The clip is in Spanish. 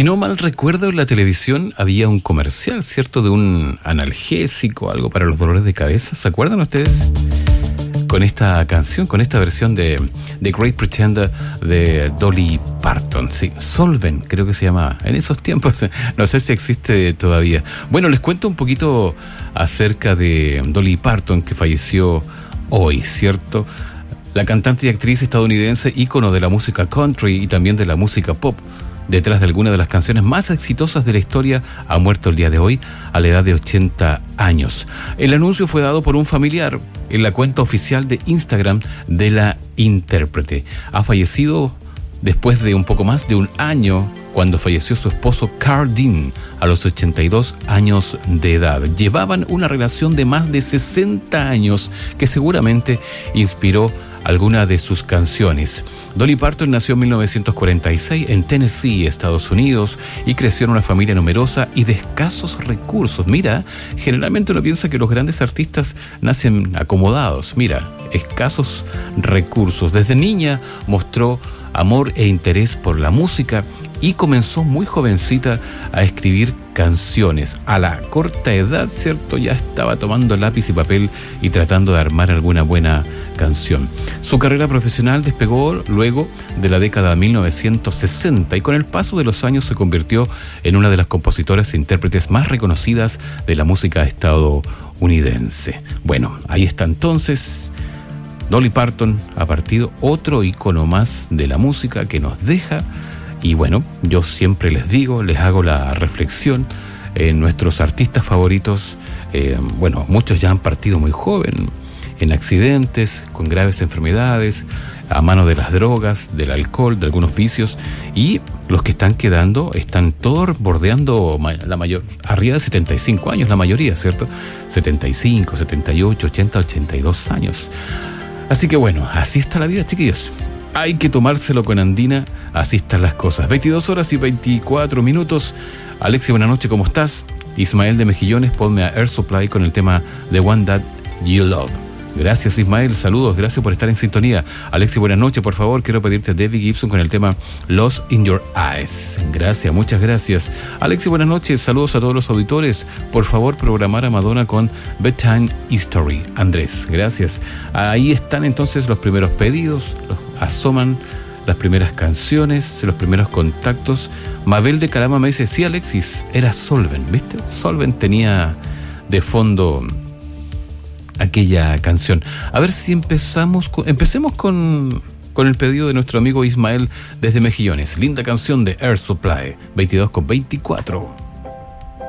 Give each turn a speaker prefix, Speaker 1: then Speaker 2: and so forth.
Speaker 1: Si no mal recuerdo, en la televisión había un comercial, ¿cierto? De un analgésico, algo para los dolores de cabeza. ¿Se acuerdan ustedes? Con esta canción, con esta versión de The Great Pretender de Dolly Parton. Sí, Solvent, creo que se llamaba. En esos tiempos, no sé si existe todavía. Bueno, les cuento un poquito acerca de Dolly Parton, que falleció hoy, ¿cierto? La cantante y actriz estadounidense, ícono de la música country y también de la música pop, detrás de algunas de las canciones más exitosas de la historia, ha muerto el día de hoy a la edad de 80 años. El anuncio fue dado por un familiar en la cuenta oficial de Instagram de la intérprete. Ha fallecido después de un poco más de un año, cuando falleció su esposo Carl Dean a los 82 años de edad. Llevaban una relación de más de 60 años que seguramente inspiró algunas de sus canciones. Dolly Parton nació en 1946 en Tennessee, Estados Unidos, y creció en una familia numerosa y de escasos recursos. Mira, generalmente uno piensa que los grandes artistas nacen acomodados. Mira, escasos recursos. Desde niña mostró amor e interés por la música y comenzó muy jovencita a escribir canciones. A la corta edad, ¿cierto? Ya estaba tomando lápiz y papel y tratando de armar alguna buena canción. Su carrera profesional despegó luego de la década de 1960 y con el paso de los años se convirtió en una de las compositoras e intérpretes más reconocidas de la música estadounidense. Bueno, ahí está entonces. Dolly Parton ha partido, otro ícono más de la música que nos deja. Y bueno, yo siempre les digo, les hago la reflexión, nuestros artistas favoritos, bueno, muchos ya han partido muy joven, en accidentes, con graves enfermedades, a mano de las drogas, del alcohol, de algunos vicios, y los que están quedando están todos bordeando la mayor, arriba de 75 años, la mayoría, ¿cierto? 75, 78, 80, 82 años. Así que bueno, así está la vida, chiquillos. Hay que tomárselo con andina, así están las cosas. 22 horas y 24 minutos. Alexi, buenas noches, ¿cómo estás? Ismael de Mejillones, ponme a Air Supply con el tema The One That You Love. Gracias, Ismael, saludos, gracias por estar en sintonía. Alexi, buenas noches, por favor, quiero pedirte a Debbie Gibson con el tema Lost in Your Eyes. Gracias, muchas gracias. Alexi, buenas noches, saludos a todos los auditores. Por favor, programar a Madonna con Bedtime History. Andrés, gracias. Ahí están entonces los primeros pedidos, asoman las primeras canciones, los primeros contactos. Mabel de Calama me dice, sí, Alexis, era Solvent, ¿viste? Solvent tenía de fondo aquella canción. A ver si empecemos con el pedido de nuestro amigo Ismael desde Mejillones. Linda canción de Air Supply, 22:24.